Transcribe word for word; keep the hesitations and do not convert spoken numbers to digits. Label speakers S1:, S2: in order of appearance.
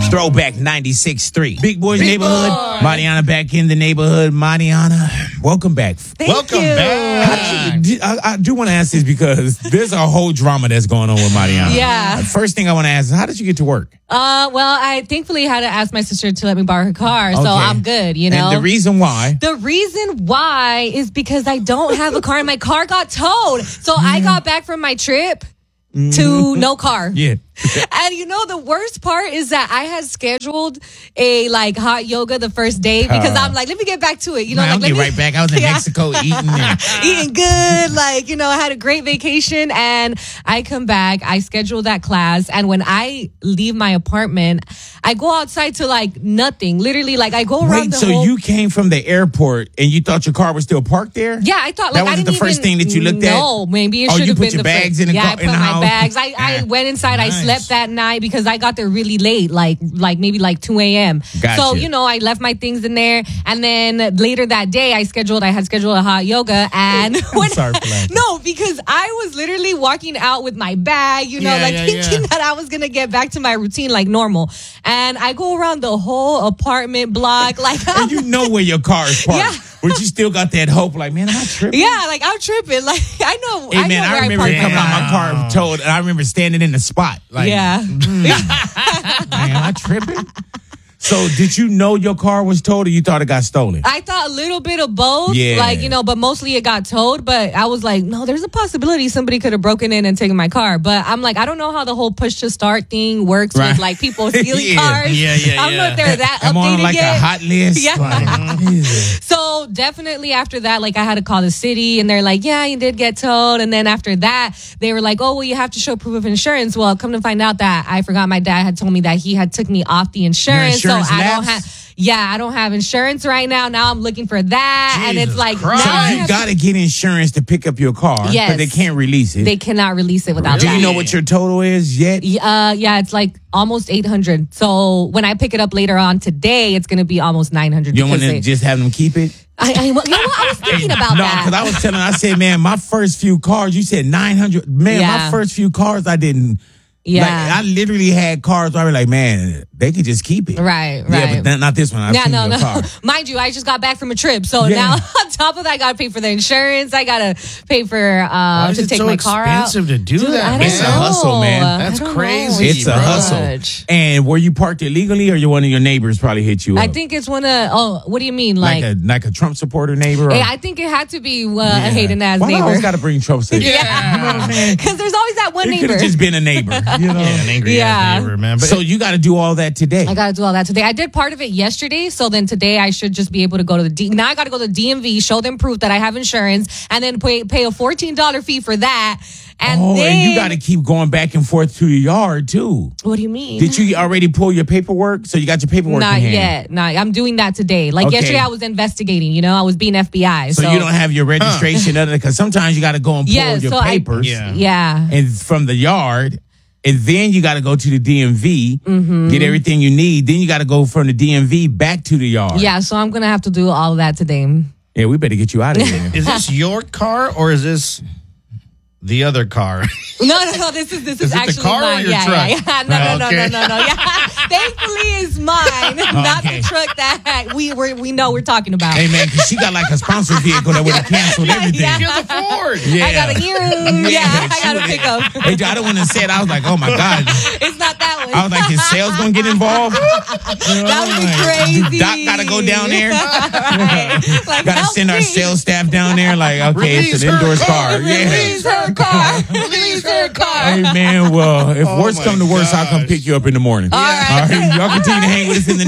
S1: Throwback ninety-six point three. Big Boys
S2: Big
S1: Neighborhood.
S2: Boy.
S1: Mariana back in the neighborhood. Mariana, welcome back.
S3: Thank
S2: Welcome
S3: you.
S2: back.
S1: I, I, I do want to ask this because there's a whole drama that's going on with Mariana.
S3: Yeah.
S1: The first thing I want to ask is, how did you get to work?
S3: Uh, well, I thankfully had to ask my sister to let me borrow her car, so
S1: Okay.
S3: I'm good, you know.
S1: And the reason why?
S3: The reason why is because I don't have a car and my car got towed. So I got back from my trip to no car.
S1: Yeah.
S3: And you know, the worst part is that I had scheduled a like hot yoga the first day because
S1: Uh.
S3: I'm like, let me get back to it. You know,
S1: Man,
S3: like,
S1: I'll
S3: let
S1: get
S3: me-
S1: right back. I was in
S3: Yeah.
S1: Mexico eating. And,
S3: eating good. Like, you know, I had a great vacation and I come back, I schedule that class. And when I leave my apartment, I go outside to like nothing. Literally, like I go around
S1: wait,
S3: the
S1: so
S3: whole.
S1: you came from the airport and you thought your car was still parked there?
S3: Yeah, I thought
S1: That
S3: like I
S1: wasn't
S3: didn't
S1: the first
S3: even,
S1: thing that you looked at?
S3: No, maybe it
S1: Oh,
S3: should
S1: you
S3: have
S1: put
S3: been
S1: your
S3: the fir-
S1: bags in the
S3: yeah,
S1: car-
S3: I put
S1: in the
S3: my
S1: house?
S3: bags. I, I went inside.
S1: Nice.
S3: I slept that night because I got there really late, like like maybe like two a.m.
S1: Gotcha.
S3: So you know, I left my things in there, and then later that day, I scheduled. I had scheduled a hot yoga, and when,
S1: sorry for laughing.
S3: no, because I was literally walking out with my bag, you know,
S2: Yeah,
S3: like
S2: yeah,
S3: thinking
S2: yeah.
S3: that I was gonna get back to my routine like normal, and I go around the whole apartment block, like I'm
S1: And you know where your car is parked.
S3: Yeah.
S1: But you still got that hope, like, man, am I tripping?
S3: yeah, like I'm tripping. Like I know,
S1: Hey,
S3: I
S1: man,
S3: know
S1: I,
S3: where
S1: remember
S3: I parked
S1: coming
S3: my
S1: out
S3: car.
S1: my car towed, and I remember standing in the spot. Like,
S3: Yeah.
S1: man, am I tripping? So, did you know your car was towed, or you thought it got stolen?
S3: I thought a little bit of both.
S1: Yeah.
S3: Like, you know, but mostly it got towed. But I was like, no, there's a possibility somebody could have broken in and taken my car. But I'm like, I don't know how the whole push to start thing works
S1: Right.
S3: with like people stealing
S1: Yeah.
S3: cars.
S2: Yeah, yeah,
S3: I don't know
S2: yeah.
S3: if they're that
S1: I'm
S3: updated
S1: on like
S3: yet.
S1: a hot list.
S3: Yeah.
S1: Like, ew.
S3: So definitely after that, like I had to call the city and they're like, yeah, you did get towed. And then after that, they were like, oh, well, you have to show proof of insurance. Well, come to find out that I forgot my dad had told me that he had took me off the insurance.
S1: insurance
S3: so I don't
S1: lapsed?
S3: have, yeah, I don't have insurance right now. Now I'm looking for that. and it's
S2: Jesus
S3: like,
S2: Christ.
S3: now I
S1: So you
S3: have
S1: got to get insurance to pick up your car,
S3: Yes.
S1: but they can't release it.
S3: they cannot release it without
S1: Do
S3: that.
S1: you know what your total is yet?
S3: Uh, yeah, it's like almost eight hundred. So when I pick it up later on today, it's going to be almost nine hundred.
S1: You don't want
S3: because
S1: to
S3: they-
S1: just have them keep it?
S3: I, I, you know what? I was thinking about
S1: No,
S3: that.
S1: because I was telling, I said, man, my first few cars, you said nine hundred. Man,
S3: Yeah.
S1: my first few cars, I didn't.
S3: Yeah.
S1: Like, I literally had cars where I was like, man, they could just keep it.
S3: Right,
S1: Yeah,
S3: right.
S1: but not, not this one. I've
S3: Yeah,
S1: seen
S3: no,
S1: your
S3: no.
S1: car.
S3: Mind you, I just got back from a trip, so
S1: Yeah.
S3: now on top of that, I got to pay for the insurance. I got to pay for uh,
S2: Why is
S3: to
S2: it
S3: take
S2: so
S3: my car out.
S2: expensive to do
S3: Dude,
S2: that,
S3: I don't
S2: man?
S1: It's a
S3: know.
S1: hustle, man.
S3: I
S2: That's
S3: don't
S2: crazy.
S3: know.
S1: It's a
S2: bro.
S1: hustle.
S3: Much.
S1: And were you parked illegally, or you one of your neighbors probably hit you up?
S3: I think it's one of. Oh, what do you mean,
S1: like,
S3: like?
S1: a like a Trump supporter neighbor. Or,
S3: Hey, I think it had to be uh,
S1: Yeah.
S3: a hating ass
S1: Why I
S3: neighbor.
S1: always got to bring Trump supporters?
S2: Yeah.
S1: You know what I'm saying?
S3: Because there's always that one
S1: It could
S3: neighbor.
S1: have just been a neighbor. You know.
S2: Yeah, an angry
S3: Yeah.
S2: ass neighbor, man. But
S1: So you got to do all that today.
S3: I got to do all that today. I did part of it yesterday, so then today I should just be able to go to the D. Now I got to go to the D M V, show them proof that I have insurance, and then pay pay a fourteen dollar fee for that. And
S1: oh,
S3: then
S1: and you got to keep going back and forth to your yard too.
S3: What do you mean?
S1: Did you already pull your paperwork? So you got your paperwork
S3: Not
S1: in hand?
S3: yet. Not. I'm doing that today. Like
S1: Okay.
S3: yesterday, I was investigating. You know, I was being F B I.
S1: So,
S3: So,
S1: you don't have your registration, other because sometimes you got to go and pull
S3: Yeah,
S1: your
S3: so I-
S1: papers
S2: Yeah.
S3: Yeah.
S1: and from the yard, and then you got to go to the D M V,
S3: Mm-hmm.
S1: get everything you need. Then you got to go from the D M V back to the yard.
S3: Yeah. So I'm gonna have to do all of that today.
S1: Yeah, we better get you out of here.
S2: is this your car or is this the other car?
S3: No, no, no. This is this is,
S2: Is it the
S3: actually
S2: car or
S3: mine.
S2: your
S3: yeah,
S2: truck?
S3: yeah, yeah. No, no, no,
S2: Okay.
S3: no, no, no. Yeah. Thankfully, it's mine, not
S1: Okay.
S3: the truck that we we we know we're talking about.
S1: Hey man, because she got like a sponsor vehicle that would have canceled everything.
S3: Yeah.
S2: You're the Ford.
S1: Yeah.
S3: I got a ear. Yeah, I got a pickup.
S1: Hey, I don't want to say it. I was like, oh my god.
S3: It's not that one.
S1: I was like, his sales gonna get involved. You know,
S3: That would be
S1: like,
S3: crazy.
S1: Doc gotta go down there.
S3: Right. Like,
S1: Gotta
S3: help
S1: send our
S3: me.
S1: sales staff down there. Like, okay,
S2: Release
S1: it's an
S2: her
S1: indoors
S2: car.
S1: car. Yeah.
S3: Release her car. Release her car.
S1: Hey man, well, if
S2: Oh
S1: worse
S2: my
S1: come to worse, I'll come
S2: gosh.
S1: pick you up in the morning.
S3: All right.
S1: All right, y'all continue to hang with us in the